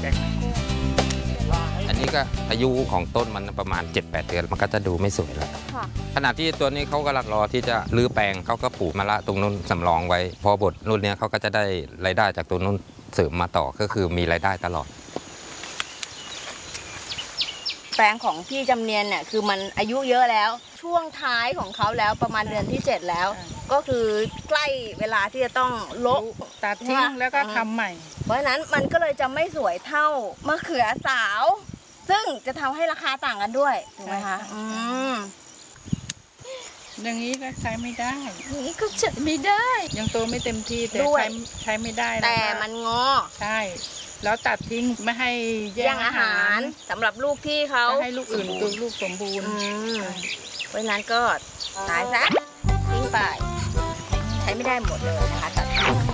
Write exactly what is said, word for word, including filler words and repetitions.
แกงอันนี้ก็อายุของต้นมันประมาณ เจ็ดแปด เดือนมันก็จะดูไม่สวยแล้วขณะที่ตัวนี้เขากำลังรอที่จะรื้อแปลงเขาก็ปลูกมะละตรงนู้นสำรองไว้พอบทรุ่นนี้เขาก็จะได้รายได้จากตรงนู้นเสริมมาต่อก็คือมีรายได้ตลอดแปลงของพี่จำเนียนเนี่ยคือมันอายุเยอะแล้วช่วงท้ายของเขาแล้วประมาณเดือนที่เจ็ดแล้วก็คือใกล้เวลาที่จะต้องโละตัดทิ้งแล้วก็ทำใหม่เพราะฉะนั้นมันก็เลยจะไม่สวยเท่ามะเขือสาวซึ่งจะทำให้ราคาต่างกันด้วยถูกไหมคะอืมอย่างนี้ก็ใช้ไม่ได้อย่างนี้ก็ใช้ไม่ได้ยังโตไม่เต็มที่แต่ใช้ใช้ไม่ได้แต่มันงอใช่แล้วตัดทิ้งไม่ให้แย่งอาหารสำหรับลูกที่เขาให้ลูกอื่นตัวลูกสมบูรณ์เพราะฉะนั้นก็ตายซะทิ้งไปใช้ไม่ได้หมดเลยนะคะตัดทิ้ง